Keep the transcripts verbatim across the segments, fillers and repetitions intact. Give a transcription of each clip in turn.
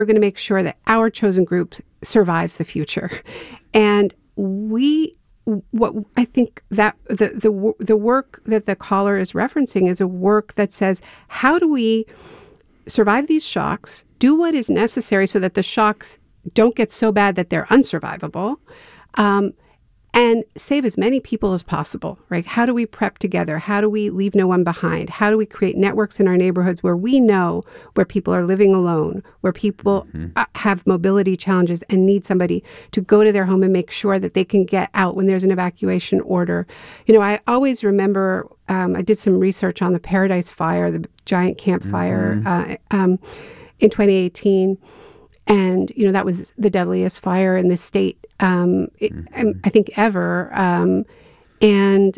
we're going to make sure that our chosen group survives the future. And we, what I think that the, the, the work that the caller is referencing is a work that says, how do we survive these shocks, do what is necessary so that the shocks don't get so bad that they're unsurvivable, um, and save as many people as possible, right? How do we prep together? How do we leave no one behind? How do we create networks in our neighborhoods where we know where people are living alone, where people mm-hmm. uh, have mobility challenges and need somebody to go to their home and make sure that they can get out when there's an evacuation order? You know, I always remember, um, I did some research on the Paradise Fire, the giant campfire mm-hmm. uh, um, in twenty eighteen. And, you know, that was the deadliest fire in the state, um, mm-hmm. I, I think, ever. Um, and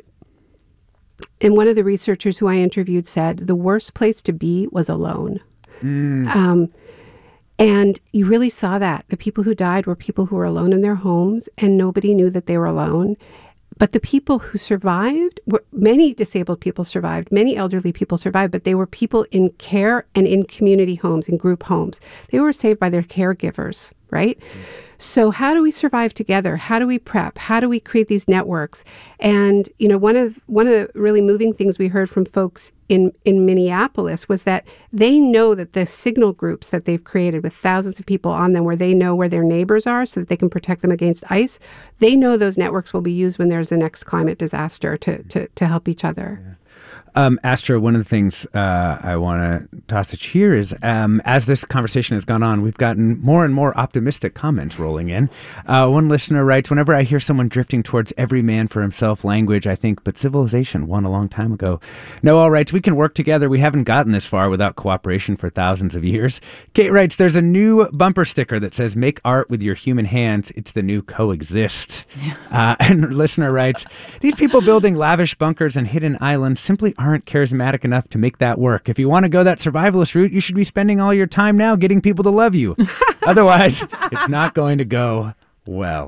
and one of the researchers who I interviewed said the worst place to be was alone. Mm. Um, and you really saw that. The people who died were people who were alone in their homes, and nobody knew that they were alone. But the people who survived, were, many disabled people survived, many elderly people survived, but they were people in care and in community homes, in group homes. They were saved by their caregivers, right? Mm-hmm. So how do we survive together? How do we prep? How do we create these networks? And, you know, one of one of the really moving things we heard from folks in, in Minneapolis was that they know that the signal groups that they've created with thousands of people on them, where they know where their neighbors are so that they can protect them against ice, they know those networks will be used when there's the next climate disaster to, to, to help each other. Yeah. Um, Astra, one of the things uh, I want to toss at you here is, um, as this conversation has gone on, we've gotten more and more optimistic comments rolling in. Uh, one listener writes, whenever I hear someone drifting towards every man for himself language, I think, but civilization won a long time ago. Noel writes, we can work together. We haven't gotten this far without cooperation for thousands of years. Kate writes, there's a new bumper sticker that says, make art with your human hands. It's the new coexist. Yeah. Uh, and listener writes, these people building lavish bunkers and hidden islands simply aren't charismatic enough to make that work. If you want to go that survivalist route, you should be spending all your time now getting people to love you. Otherwise, it's not going to go well.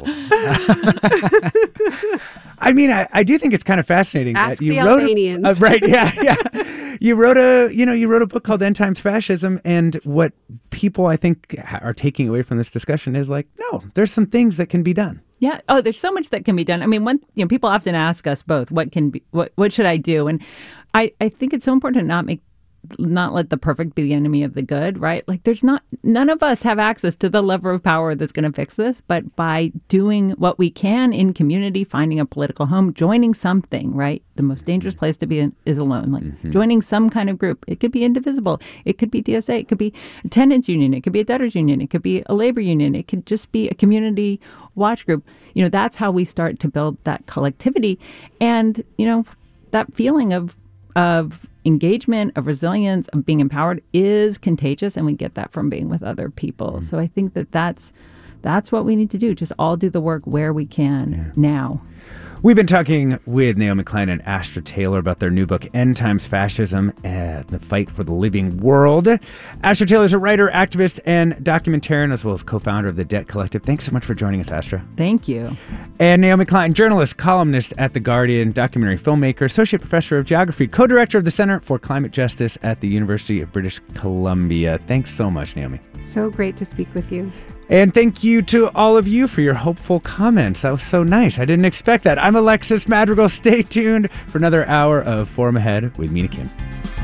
I mean, I, I do think it's kind of fascinating Ask that you the wrote Albanians. A, uh, right? Yeah, yeah. You wrote a, you know, you wrote a book called End Times Fascism, and what people I think are taking away from this discussion is like, no, there's some things that can be done. Yeah. Oh, there's so much that can be done. I mean, one, you know, people often ask us both, what can be, what, what should I do? And I, I think it's so important to not make, not let the perfect be the enemy of the good, right? Like there's not, none of us have access to the lever of power that's going to fix this, but by doing what we can in community, finding a political home, joining something, right? The most dangerous place to be in is alone, like mm-hmm. joining some kind of group. It could be Indivisible. It could be D S A. It could be a tenants union. It could be a debtors union. It could be a labor union. It could just be a community watch group. You know, that's how we start to build that collectivity. And, you know, that feeling of of engagement, of resilience, of being empowered is contagious, and we get that from being with other people. Mm-hmm. So I think that that's that's what we need to do. Just all do the work where we can yeah. now. We've been talking with Naomi Klein and Astra Taylor about their new book, End Times Fascism, uh, The Fight for the Living World. Astra Taylor is a writer, activist, and documentarian, as well as co-founder of the Debt Collective. Thanks so much for joining us, Astra. Thank you. And Naomi Klein, journalist, columnist at The Guardian, documentary filmmaker, associate professor of geography, co-director of the Center for Climate Justice at the University of British Columbia. Thanks so much, Naomi. So great to speak with you. And thank you to all of you for your hopeful comments. That was so nice. I didn't expect that. I'm Alexis Madrigal. Stay tuned for another hour of Forum Ahead with Mina Kim.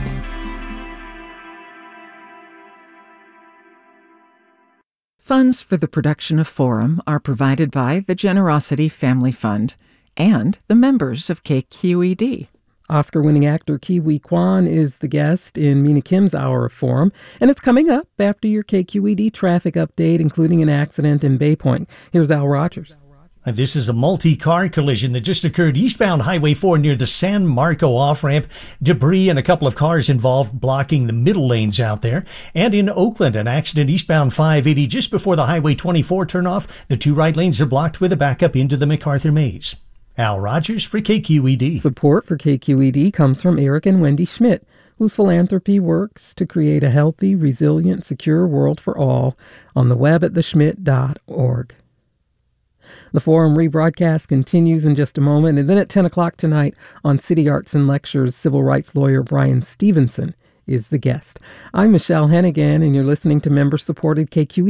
Funds for the production of Forum are provided by the Generosity Family Fund and the members of K Q E D. Oscar-winning actor Ke Huy Quan is the guest in Mina Kim's Hour of Forum, and it's coming up after your K Q E D traffic update, including an accident in Bay Point. Here's Al Rogers. This is a multi-car collision that just occurred eastbound Highway four near the San Marco off-ramp. Debris and a couple of cars involved blocking the middle lanes out there. And in Oakland, an accident eastbound five eighty just before the Highway twenty-four turnoff. The two right lanes are blocked with a backup into the MacArthur Maze. Al Rogers for K Q E D. Support for K Q E D comes from Eric and Wendy Schmidt, whose philanthropy works to create a healthy, resilient, secure world for all on the web at the schmidt dot org. The Forum rebroadcast continues in just a moment, and then at ten o'clock tonight on City Arts and Lectures, civil rights lawyer Brian Stevenson is the guest. I'm Michelle Hennigan, and you're listening to member-supported K Q E